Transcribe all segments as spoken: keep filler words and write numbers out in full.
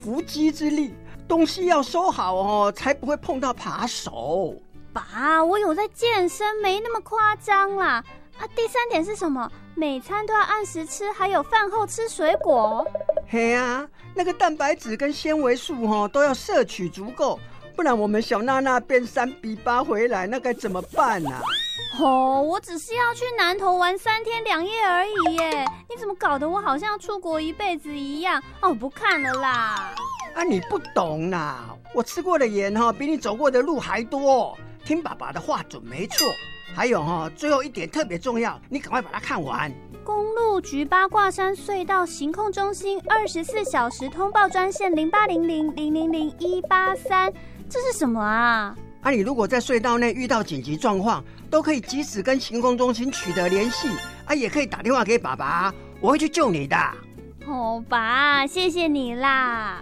伏击之力，东西要收好哦，才不会碰到扒手。 爸，我有在健身，没那么夸张啦。啊，第三点是什么？每餐都要按时吃，还有饭后吃水果。 嘿啊，那个蛋白质跟纤维素哦都要摄取足够，不然我们小娜娜变三比八回来，那该怎么办啊？ 哦，我只是要去南投玩三天两夜而已耶，你怎么搞得我好像要出国一辈子一样？哦，不看了啦。 啊，你不懂啦，我吃过的盐哈比你走过的路还多，听爸爸的话准没错。还有哈，最后一点特别重要，你赶快把它看完。 公路局八卦山隧道行控中心二十四小时通报专线零八零零零零零一八三，这是什么啊？ 啊，你如果在隧道内遇到紧急状况，都可以及时跟行控中心取得联系，啊，也可以打电话给爸爸，我会去救你的。 哦，爸，谢谢你啦。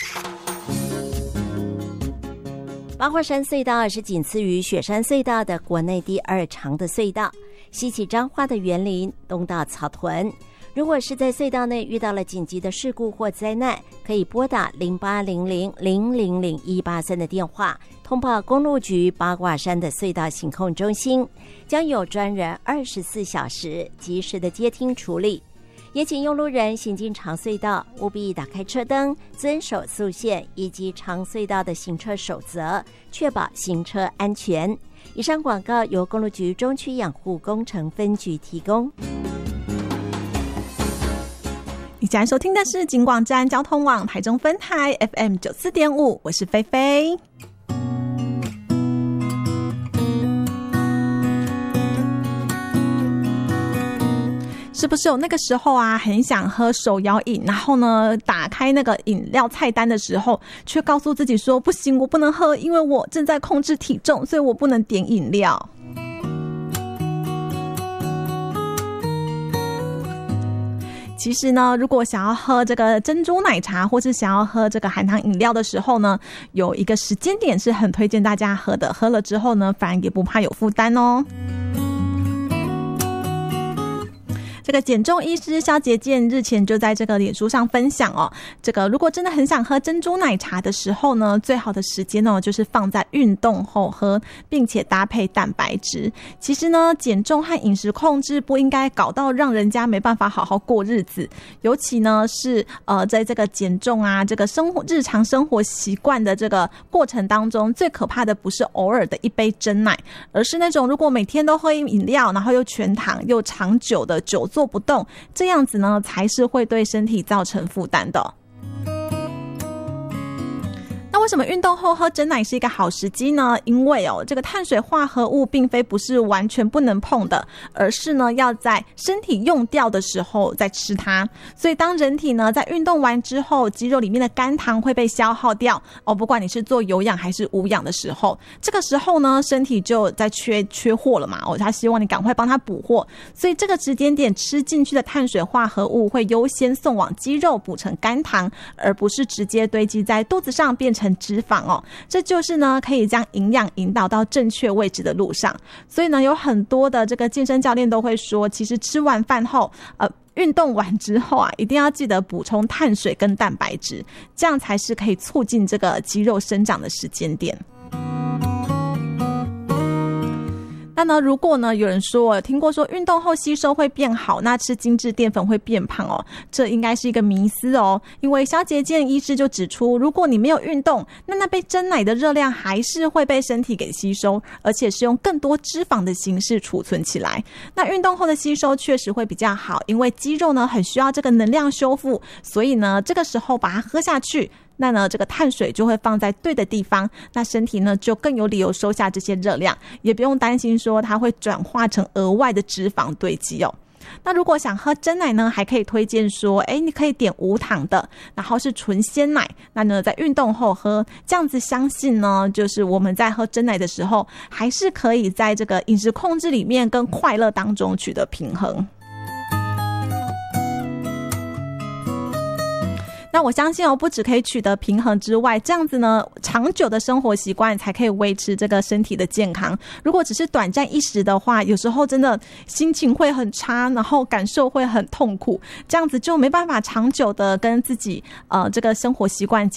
八卦山隧道是仅次于雪山隧道的国内第二长的隧道，西起彰化的园林，东到草屯。如果是在隧道内遇到了紧急的事故或灾难，可以拨打零八零零零零零一八三的电话，通报公路局八卦山的隧道行控中心，将有专人二十四小时及时的接听处理。也请用路人行进长隧道，务必打开车灯，遵守速限以及长隧道的行车守则，确保行车安全。以上广告由公路局中区养护工程分局提供。 你现在收听的是警广站交通网台中分台 F M 九四点五，我是菲菲。是不是有那个时候啊，很想喝手摇饮，然后呢，打开那个饮料菜单的时候，却告诉自己说不行，我不能喝，因为我正在控制体重，所以我不能点饮料。其实呢，如果想要喝这个珍珠奶茶，或是想要喝这个含糖饮料的时候呢，有一个时间点是很推荐大家喝的，喝了之后呢，反而也不怕有负担哦。这个减重医师萧杰健日前就在这个脸书上分享哦，这个如果真的很想喝珍珠奶茶的时候呢，最好的时间呢就是放在运动后喝，并且搭配蛋白质。其实呢，减重和饮食控制不应该搞到让人家没办法好好过日子，尤其呢是呃在这个减重啊，这个生活日常生活习惯的这个过程当中，最可怕的不是偶尔的一杯珍奶，而是那种如果每天都喝饮料，然后又全糖又长久的久做不动，这样子呢才是会对身体造成负担的。那为什么运动后喝珍奶是一个好时机呢？因为哦，这个碳水化合物并非不是完全不能碰的，而是呢要在身体用掉的时候再吃它。所以当人体呢在运动完之后，肌肉里面的肝糖会被消耗掉哦，不管你是做有氧还是无氧的时候，这个时候呢身体就在缺缺货了嘛，哦，他希望你赶快帮他补货，所以这个时间点吃进去的碳水化合物会优先送往肌肉补成肝糖，而不是直接堆积在肚子上变成脂肪哦，这就是呢可以将营养引导到正确位置的路上。所以呢，有很多的这个健身教练都会说，其实吃完饭后，呃，运动完之后啊，一定要记得补充碳水跟蛋白质，这样才是可以促进这个肌肉生长的时间点。那呢，如果呢有人说听过说运动后吸收会变好，那吃精致淀粉会变胖哦，这应该是一个迷思哦。因为萧杰健医师就指出，如果你没有运动，那那杯珍奶的热量还是会被身体给吸收，而且是用更多脂肪的形式储存起来。那运动后的吸收确实会比较好，因为肌肉呢很需要这个能量修复，所以呢这个时候把它喝下去，那呢这个碳水就会放在对的地方，那身体呢就更有理由收下这些热量，也不用担心说它会转化成额外的脂肪堆积哦。那如果想喝珍奶呢，还可以推荐说，哎，你可以点无糖的，然后是纯鲜奶，那呢在运动后喝，这样子相信呢，就是我们在喝珍奶的时候，还是可以在这个饮食控制里面跟快乐当中取得平衡。 那我相信哦，不只可以取得平衡之外，这样子呢，长久的生活习惯才可以维持这个身体的健康。如果只是短暂一时的话，有时候真的心情会很差，然后感受会很痛苦，这样子就没办法长久的跟自己呃这个生活习惯